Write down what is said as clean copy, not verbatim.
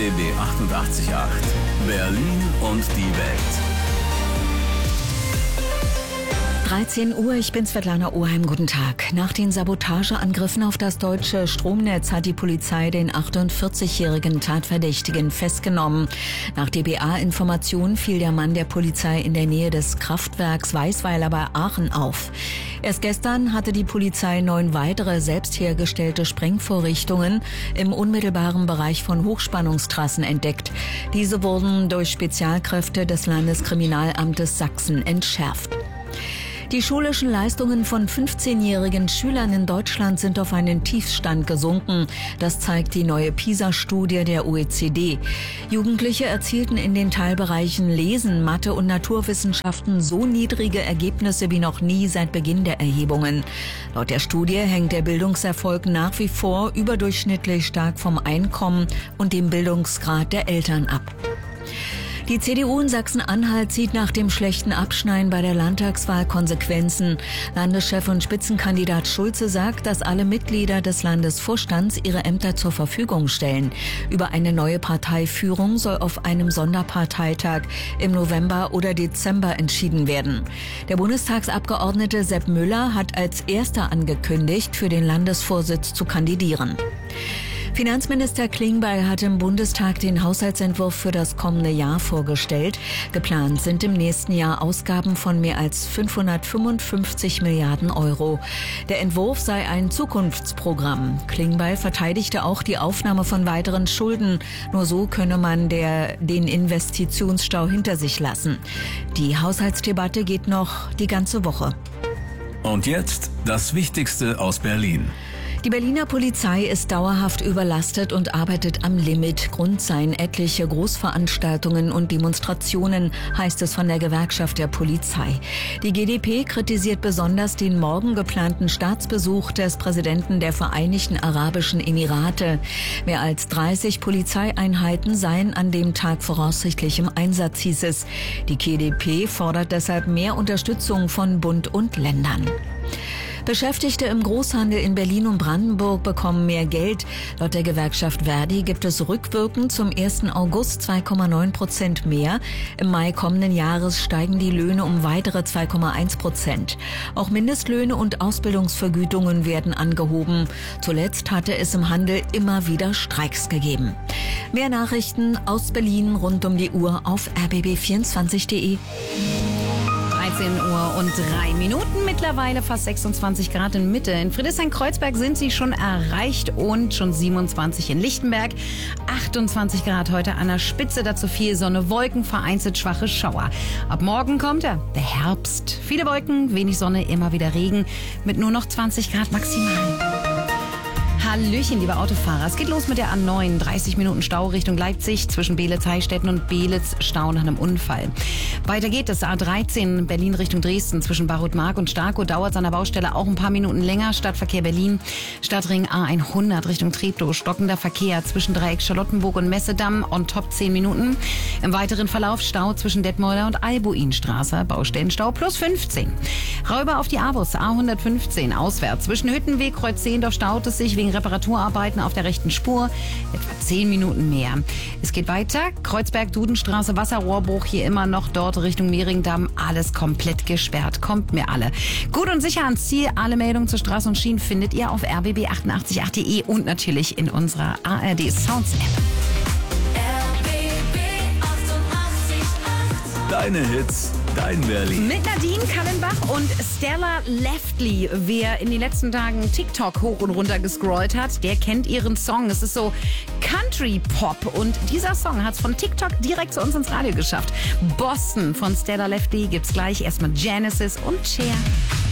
RBB 88.8 Berlin und die Welt. 13 Uhr, ich bin Svetlana Oheim, guten Tag. Nach den Sabotageangriffen auf das deutsche Stromnetz hat die Polizei den 48-jährigen Tatverdächtigen festgenommen. Nach dpa-Informationen fiel der Mann der Polizei in der Nähe des Kraftwerks Weißweiler bei Aachen auf. Erst gestern hatte die Polizei 9 weitere selbst hergestellte Sprengvorrichtungen im unmittelbaren Bereich von Hochspannungstrassen entdeckt. Diese wurden durch Spezialkräfte des Landeskriminalamtes Sachsen entschärft. Die schulischen Leistungen von 15-jährigen Schülern in Deutschland sind auf einen Tiefstand gesunken. Das zeigt die neue PISA-Studie der OECD. Jugendliche erzielten in den Teilbereichen Lesen, Mathe und Naturwissenschaften so niedrige Ergebnisse wie noch nie seit Beginn der Erhebungen. Laut der Studie hängt der Bildungserfolg nach wie vor überdurchschnittlich stark vom Einkommen und dem Bildungsgrad der Eltern ab. Die CDU in Sachsen-Anhalt zieht nach dem schlechten Abschneiden bei der Landtagswahl Konsequenzen. Landeschef und Spitzenkandidat Schulze sagt, dass alle Mitglieder des Landesvorstands ihre Ämter zur Verfügung stellen. Über eine neue Parteiführung soll auf einem Sonderparteitag im November oder Dezember entschieden werden. Der Bundestagsabgeordnete Sepp Müller hat als erster angekündigt, für den Landesvorsitz zu kandidieren. Finanzminister Klingbeil hat im Bundestag den Haushaltsentwurf für das kommende Jahr vorgestellt. Geplant sind im nächsten Jahr Ausgaben von mehr als 555 Milliarden Euro. Der Entwurf sei ein Zukunftsprogramm. Klingbeil verteidigte auch die Aufnahme von weiteren Schulden. Nur so könne man den Investitionsstau hinter sich lassen. Die Haushaltsdebatte geht noch die ganze Woche. Und jetzt das Wichtigste aus Berlin. Die Berliner Polizei ist dauerhaft überlastet und arbeitet am Limit. Grund seien etliche Großveranstaltungen und Demonstrationen, heißt es von der Gewerkschaft der Polizei. Die GdP kritisiert besonders den morgen geplanten Staatsbesuch des Präsidenten der Vereinigten Arabischen Emirate. Mehr als 30 Polizeieinheiten seien an dem Tag voraussichtlich im Einsatz, hieß es. Die GdP fordert deshalb mehr Unterstützung von Bund und Ländern. Beschäftigte im Großhandel in Berlin und Brandenburg bekommen mehr Geld. Laut der Gewerkschaft Verdi gibt es rückwirkend zum 1. August 2,9% mehr. Im Mai kommenden Jahres steigen die Löhne um weitere 2,1%. Auch Mindestlöhne und Ausbildungsvergütungen werden angehoben. Zuletzt hatte es im Handel immer wieder Streiks gegeben. Mehr Nachrichten aus Berlin rund um die Uhr auf rbb24.de. 13 Uhr und 3 Minuten, mittlerweile fast 26 Grad in Mitte. In Friedrichshain-Kreuzberg sind sie schon erreicht und schon 27 in Lichtenberg. 28 Grad heute an der Spitze, dazu viel Sonne, Wolken, vereinzelt schwache Schauer. Ab morgen kommt der Herbst. Viele Wolken, wenig Sonne, immer wieder Regen mit nur noch 20 Grad maximal. Hallöchen, liebe Autofahrer. Es geht los mit der A9. 30 Minuten Stau Richtung Leipzig zwischen Beelitz-Heilstätten und Beelitz. Stau nach einem Unfall. Weiter geht es. A13 Berlin Richtung Dresden zwischen Barutmark und Starkow. Dauert es an der Baustelle auch ein paar Minuten länger. Stadtverkehr Berlin. Stadtring A100 Richtung Treptow. Stockender Verkehr zwischen Dreieck Charlottenburg und Messedamm. On top 10 Minuten. Im weiteren Verlauf Stau zwischen Detmolder und Albuinstraße. Baustellenstau plus 15. Räuber auf die Avus. A115 auswärts. Zwischen Hüttenweg, Kreuz 10. Doch staut es sich wegen Reparaturarbeiten auf der rechten Spur. Etwa 10 Minuten mehr. Es geht weiter. Kreuzberg-Dudenstraße, Wasserrohrbruch hier immer noch dort Richtung Mehringdamm. Alles komplett gesperrt. Kommt mir alle. Gut und sicher ans Ziel. Alle Meldungen zur Straße und Schienen findet ihr auf rbb888.de und natürlich in unserer ARD Sounds App. Deine Hits, dein Berlin. Mit Nadine Kallenbach und Stella Leftley. Wer in den letzten Tagen TikTok hoch und runter gescrollt hat, der kennt ihren Song. Es ist so Country-Pop und dieser Song hat es von TikTok direkt zu uns ins Radio geschafft. Boston von Stella Leftley gibt's gleich. Erstmal Genesis und Cher.